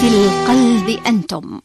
في القلب أنتم.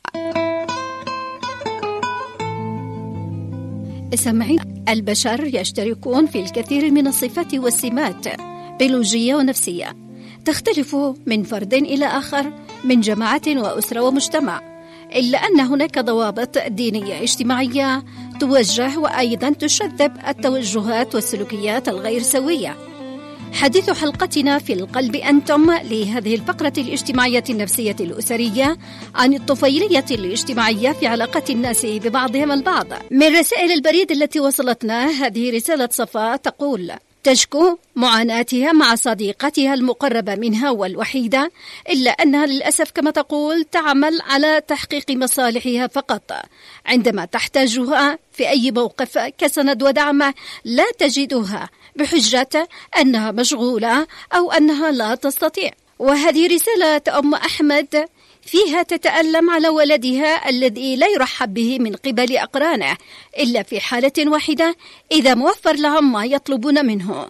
سمعين، البشر يشتركون في الكثير من الصفات والسمات بيولوجية ونفسية تختلف من فرد إلى آخر، من جماعة وأسرة ومجتمع، إلا أن هناك ضوابط دينية اجتماعية توجه وأيضا تشذب التوجهات والسلوكيات الغير سوية. حديث حلقتنا في القلب أنتم لهذه الفقرة الاجتماعية النفسية الأسرية عن الطفيلية الاجتماعية في علاقة الناس ببعضهم البعض. من رسائل البريد التي وصلتنا هذه رسالة صفاء تقول: تشكو معاناتها مع صديقتها المقربة منها والوحيدة، إلا أنها للأسف كما تقول تعمل على تحقيق مصالحها فقط. عندما تحتاجها في أي موقف كسند ودعم لا تجدها، بحجة أنها مشغولة أو أنها لا تستطيع. وهذه رسالة أم أحمد فيها تتألم على ولدها الذي لا يرحب به من قبل أقرانه إلا في حالة واحدة، إذا موفر لهم ما يطلبون منه،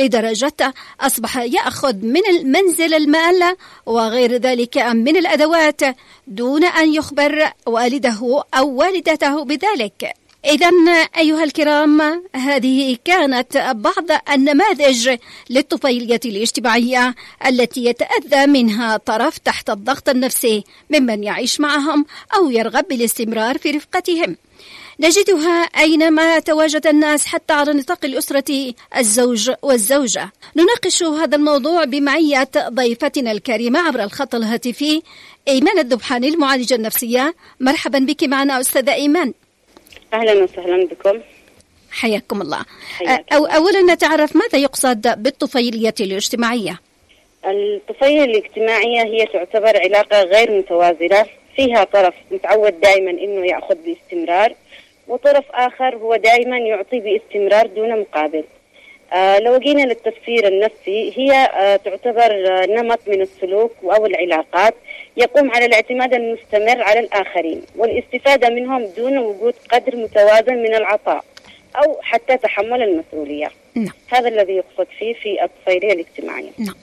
لدرجة أصبح يأخذ من المنزل المال وغير ذلك من الأدوات دون أن يخبر والده أو والدته بذلك. إذن أيها الكرام، هذه كانت بعض النماذج للطفيلية الاجتماعية التي يتأذى منها طرف تحت الضغط النفسي ممن يعيش معهم أو يرغب بالاستمرار في رفقتهم. نجدها أينما تواجد الناس، حتى على نطاق الأسرة، الزوج والزوجة. نناقش هذا الموضوع بمعية ضيفتنا الكريمة عبر الخط الهاتفي إيمان الذبحاني، المعالجة النفسية. مرحبا بك معنا أستاذة إيمان. أهلا وسهلا بكم. حياكم الله. أولا نتعرف ماذا يقصد بالطفيلية الاجتماعية؟ الطفيلية الاجتماعية هي تعتبر علاقة غير متوازنة، فيها طرف متعود دائما أنه يأخذ باستمرار، وطرف آخر هو دائما يعطي باستمرار دون مقابل. لو جينا للتفسير النفسي، هي تعتبر نمط من السلوك أو العلاقات يقوم على الاعتماد المستمر على الآخرين والاستفادة منهم دون وجود قدر متوازن من العطاء أو حتى تحمل المسؤولية. نعم. هذا الذي يقصد فيه في الطفيلية الاجتماعية. نعم.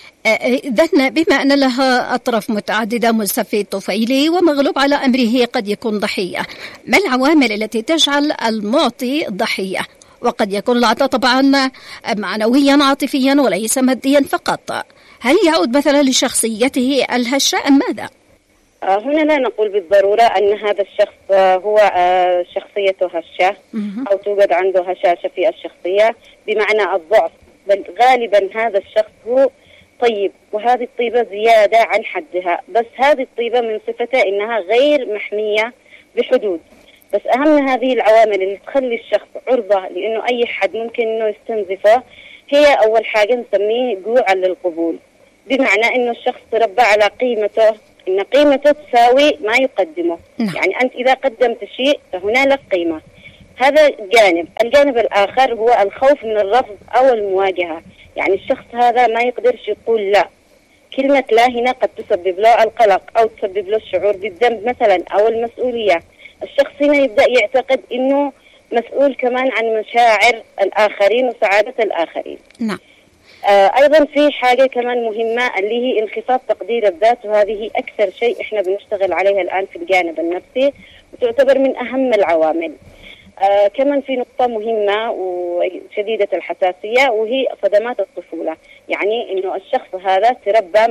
إذن بما أن لها أطراف متعددة، ملسفي الطفيلي ومغلوب على أمره قد يكون ضحية، ما العوامل التي تجعل المعطي ضحية؟ وقد يكون العطاء طبعا معنويا عاطفيا وليس ماديا فقط. هل يعود مثلا لشخصيته الهشة أم ماذا؟ هنا لا نقول بالضرورة أن هذا الشخص هو شخصيته هشة أو توجد عنده هشاشة في الشخصية بمعنى الضعف، بل غالبا هذا الشخص هو طيب، وهذه الطيبة زيادة عن حدها، بس هذه الطيبة من صفته إنها غير محمية بحدود. بس أهم هذه العوامل اللي تخلي الشخص عرضة لأنه أي حد ممكن إنه يستنزفه، هي أول حاجة نسميه جوع للقبول، بمعنى إنه الشخص تربى على قيمته، إن قيمته تساوي ما يقدمه. يعني أنت إذا قدمت شيء فهنا لك قيمة. هذا جانب. الجانب الآخر هو الخوف من الرفض أو المواجهة، يعني الشخص هذا ما يقدرش يقول لا. كلمة لا هنا قد تسبب له القلق أو تسبب له الشعور بالذنب مثلا أو المسؤولية. الشخص هنا يبدأ يعتقد إنه مسؤول كمان عن مشاعر الآخرين وسعادة الآخرين. نعم. أيضا في حاجة كمان مهمة اللي هي انخفاض تقدير الذات، وهذه أكثر شيء إحنا بنشتغل عليها الآن في الجانب النفسي، وتعتبر من أهم العوامل. كمان في نقطة مهمة وشديدة الحساسية، وهي صدمات الطفولة. يعني إنه الشخص هذا تربى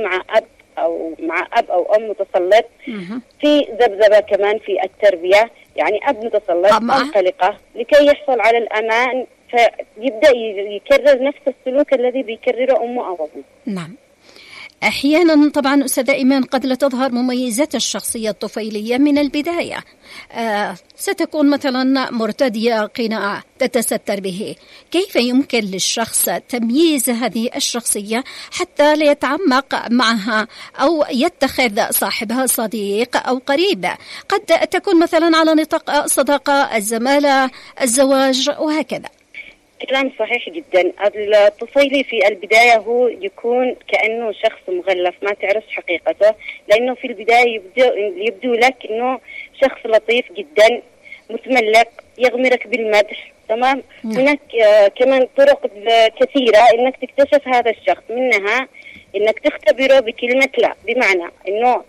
مع أب أو أم متسلط، في ذبذبة كمان في التربية، يعني أب متسلط منطلقة لكي يحصل على الأمان، فيبدأ يكرر نفس السلوك الذي بيكرره أمه أو أبوه. نعم. أحيانا طبعا أستاذة إيمان قد لا تظهر مميزات الشخصية الطفيلية من البداية. ستكون مثلا مرتدية قناع تتستر به. كيف يمكن للشخص تمييز هذه الشخصية حتى لا يتعمق معها أو يتخذ صاحبها صديق أو قريب؟ قد تكون مثلا على نطاق صداقة، الزمالة، الزواج وهكذا. كلام صحيح جدا. الطفيلي في البداية هو يكون كأنه شخص مغلف ما تعرف حقيقته، لأنه في البداية يبدو لك أنه شخص لطيف جدا متملق يغمرك بالمدح. تمام. هناك كمان طرق كثيرة أنك تكتشف هذا الشخص، منها أنك تختبره بكلمة لا، بمعنى أنه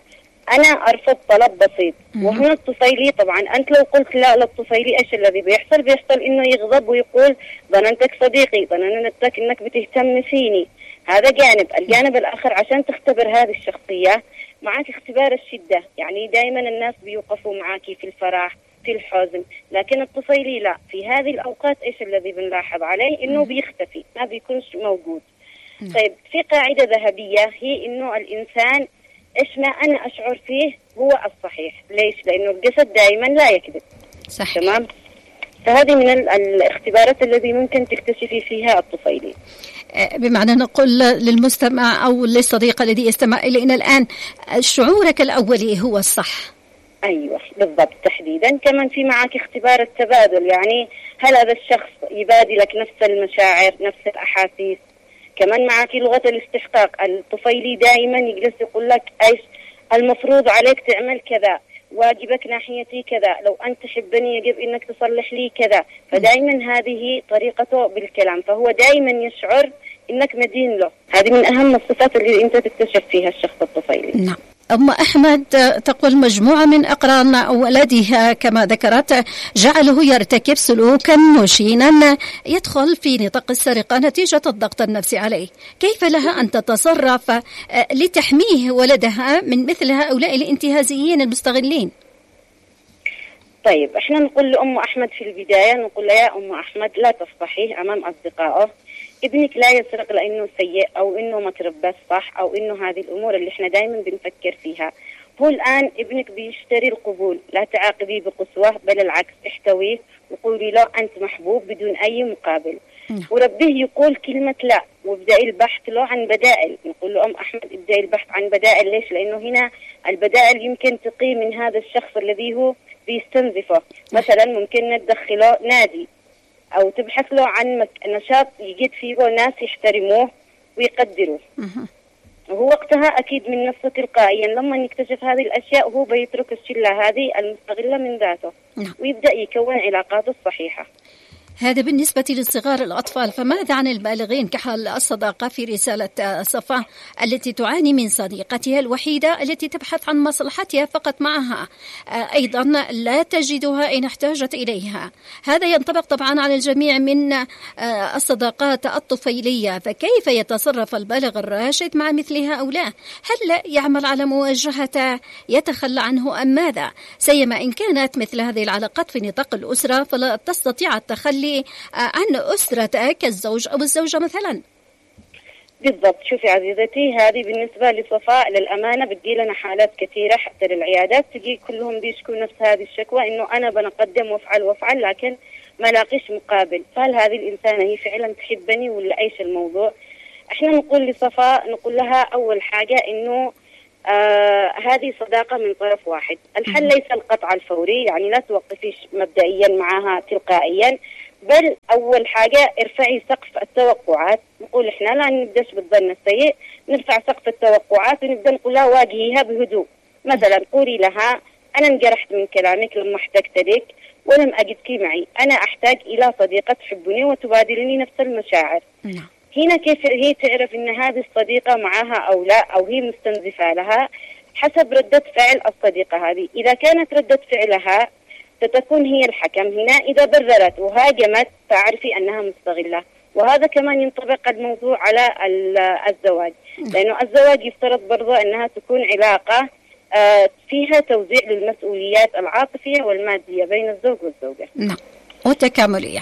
أنا أرفض طلب بسيط. وهنا الطفيلي طبعا أنت لو قلت لا للطفيلي إيش الذي بيحصل إنه يغضب ويقول ظننتك صديقي، ظننتك إنك بتهتم فيني. هذا جانب. الجانب الآخر عشان تختبر هذه الشخصية معك اختبار الشدة، يعني دائما الناس بيوقفوا معك في الفرح في الحزن، لكن الطفيلي لا، في هذه الأوقات إيش الذي بنلاحظ عليه إنه بيختفي، ما بيكونش موجود. طيب في قاعدة ذهبية هي إنه الإنسان إيش ما أنا أشعر فيه هو الصحيح. ليش؟ لأنه الجسد دائما لا يكذب. صحيح. تمام. فهذه من الاختبارات التي ممكن تكتشفي فيها الطفيلي. بمعنى نقول للمستمع أو للصديق الذي يستمع إلينا الآن شعورك الأولي هو الصح. أيوة بالضبط تحديدا. كمان في معك اختبار التبادل، يعني هل هذا الشخص يبادي لك نفس المشاعر نفس الأحاسيس. كمان معك لغة الاستحقاق. الطفيلي دائما يجلس يقول لك ايش المفروض عليك تعمل كذا، واجبك ناحيتي كذا، لو أنت تحبني يجب أنك تصلح لي كذا. فدائما هذه طريقته بالكلام، فهو دائما يشعر أنك مدين له. هذه من أهم الصفات اللي أنت تكتشف فيها الشخص الطفيلي. نعم. أم أحمد تقول مجموعة من أقران ولدها كما ذكرت جعله يرتكب سلوكا مشينا يدخل في نطاق السرقة نتيجة الضغط النفسي عليه، كيف لها أن تتصرف لتحميه ولدها من مثل هؤلاء الانتهازيين المستغلين؟ طيب احنا نقول لأم أحمد في البداية، نقول لها يا أم أحمد لا تفضحيه أمام أصدقائه. ابنك لا يسرق لأنه سيء أو إنه ما تربى صح أو إنه هذه الأمور اللي احنا دائما بنفكر فيها. هو الآن ابنك بيشتري القبول، لا تعاقبيه بقسوة بل العكس، احتويه وقولي له أنت محبوب بدون أي مقابل. وربيه يقول كلمة لا، وابدأي البحث له عن بدائل. نقول له أم أحمد ابدأي البحث عن بدائل. ليش؟ لأنه هنا البدائل يمكن تقي من هذا الشخص الذي هو بيستنزفه. مثلا ممكن ندخله نادي أو تبحث له عن نشاط يجد فيه ناس يحترموه ويقدروه. وهو وقتها أكيد من نفسه تلقائيا لما يكتشف هذه الأشياء هو بيترك الشلة هذه المستغلة من ذاته ويبدأ يكون علاقاته الصحيحة. هذا بالنسبة للصغار الأطفال، فماذا عن البالغين كحال الصداقة في رسالة صفاء التي تعاني من صديقتها الوحيدة التي تبحث عن مصلحتها فقط معها، أيضا لا تجدها إن احتاجت إليها. هذا ينطبق طبعا على الجميع من الصداقات الطفيلية، فكيف يتصرف البالغ الراشد مع مثل هؤلاء؟ هل يعمل على مواجهته، يتخلى عنه أم ماذا؟ سيما إن كانت مثل هذه العلاقات في نطاق الأسرة فلا تستطيع التخلي عن أسرتك كالزوج أو الزوجة مثلا. بالضبط. شوفي عزيزتي، هذه بالنسبة لصفاء للأمانة بتجي لنا حالات كثيرة حتى للعيادات، تجي كلهم بيشكوا نفس هذه الشكوى إنه أنا بنقدم وافعل لكن ما لاقيش مقابل. فهل هذه الإنسانة هي فعلا تحبني ولا إيش الموضوع؟ إحنا نقول لصفاء نقول لها أول حاجة إنه هذه صداقة من طرف واحد. الحل ليس القطع الفوري، يعني لا توقفيش مبدئيا معها تلقائيا، بل أول حاجة ارفعي سقف التوقعات. نقول إحنا لا نبدأش بالظن السيء، نرفع سقف التوقعات ونبدأ نقول لها واجهيها بهدوء. مثلا قولي لها أنا انجرحت من كلامك لما احتجت لك ولم أجدك معي، أنا أحتاج إلى صديقة تحبني وتبادلني نفس المشاعر. هنا كيف هي تعرف إن هذه الصديقة معها أو لا، أو هي مستنزفة لها؟ حسب ردة فعل الصديقة هذه. إذا كانت ردة فعلها ستكون هي الحكم هنا. إذا بررت وهاجمت فاعرفي أنها مستغلة. وهذا كمان ينطبق الموضوع على الزواج، لأنه الزواج يفترض برضو أنها تكون علاقة فيها توزيع للمسؤوليات العاطفية والمادية بين الزوج والزوجة. نعم، وتكاملية.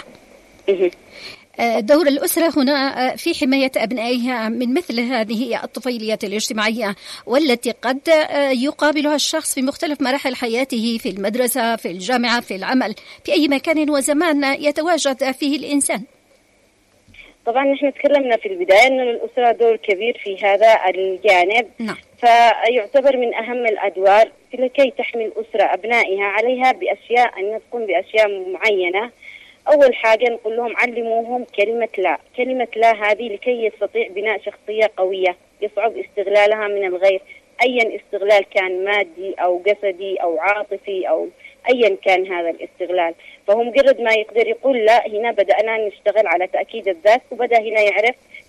دور الأسرة هنا في حماية أبنائها من مثل هذه الطفيليات الاجتماعية والتي قد يقابلها الشخص في مختلف مراحل حياته، في المدرسة، في الجامعة، في العمل، في أي مكان وزمان يتواجد فيه الإنسان. طبعا نحن تكلمنا في البداية أن للأسرة دور كبير في هذا الجانب. فيعتبر من أهم الأدوار لكي تحمي الأسرة أبنائها عليها بأشياء، أن تقوم بأشياء معينة. أول حاجة نقول لهم علموهم كلمة لا. كلمة لا هذه لكي يستطيع بناء شخصية قوية يصعب استغلالها من الغير، أيا استغلال كان مادي أو جسدي أو عاطفي أو أيا كان هذا الاستغلال. فهو مجرد ما يقدر يقول لا، هنا بدأنا نشتغل على تأكيد الذات، وبدأ هنا يعرف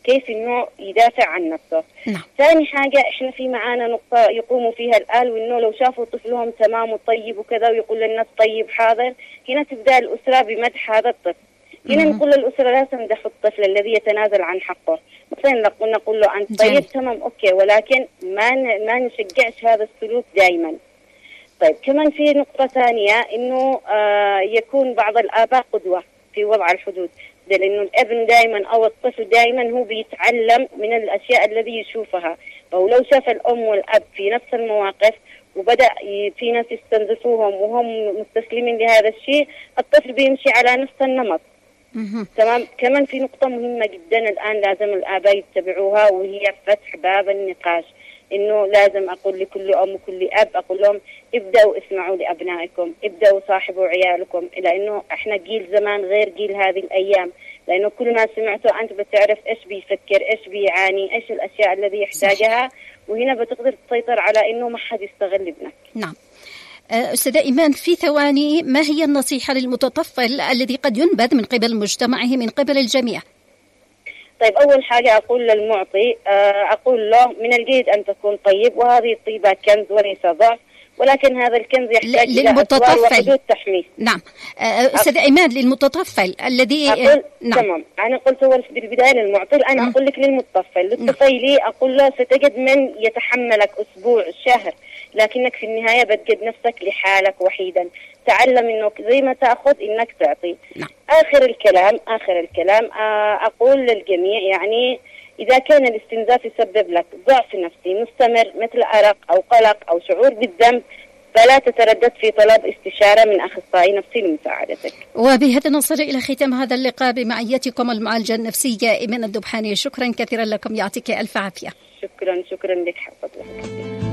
كيف إنه يدافع عن نفسه. نعم. ثاني حاجة إحنا في معانا نقطة يقوموا فيها الآن، وإنه لو شافوا طفلهم تمام وطيب وكذا ويقول للناس طيب حاضر، هنا تبدأ الأسرة بمدح هذا الطفل. هنا نقول للأسرة لا تمدح الطفل الذي يتنازل عن حقه. مثلا نقول له أنت طيب تمام أوكي، ولكن ما نشجعش هذا السلوك دائما. طيب كمان في نقطة ثانية إنه يكون بعض الآباء قدوة في وضع الحدود، لأنه الابن دائما أو الطفل دائما هو بيتعلم من الأشياء الذي يشوفها. أو لو شاف الأم والأب في نفس المواقف وبدأ في ناس يستنزفوهم وهم مستسلمين لهذا الشيء، الطفل بيمشي على نفس النمط. تمام. كمان في نقطة مهمة جدا الآن لازم الآباء يتبعوها، وهي فتح باب النقاش. إنه لازم أقول لكل أم وكل أب، أقول لهم ابدأوا اسمعوا لأبنائكم، ابدأوا صاحبوا عيالكم، لأنه إحنا جيل زمان غير جيل هذه الأيام. لأنه كل ما سمعته أنت بتعرف إيش بيفكر، إيش بيعاني، إيش الأشياء الذي يحتاجها، وهنا بتقدر تسيطر على إنه ما حد يستغل ابنك. نعم. أستاذة إيمان، في ثواني، ما هي النصيحة للمتطفل الذي قد ينبذ من قبل مجتمعه من قبل الجميع؟ طيب أول حاجة أقول للمعطي، أقول له من الجيد أن تكون طيب، وهذه الطيبة كنز وليس ضعف، ولكن هذا الكنز يحتاج إلى أسوار وحدود تحميه. نعم. أستاذ إيمان، للمتطفل الذي نعم. تمام. أنا قلت أول في البداية للمعطي، أنا أقول لك للمتطفل. للطفيلي أقول له ستجد من يتحملك أسبوع شهر، لكنك في النهاية بتجد نفسك لحالك وحيدا. تعلم إنه زي ما تأخذ إنك تعطي. نعم. آخر الكلام أقول للجميع، يعني إذا كان الاستنزاف يسبب لك ضعف نفسي مستمر مثل أرق أو قلق أو شعور بالذنب، فلا تتردد في طلب استشارة من أخصائي نفسي لمساعدتك. وبهذا نصل إلى ختام هذا اللقاء بمعيتكم المعالجة النفسية إيمان الدبحاني. شكرا كثيرا لكم، يعطيك ألف عافية. شكرا لك، حفظ لك.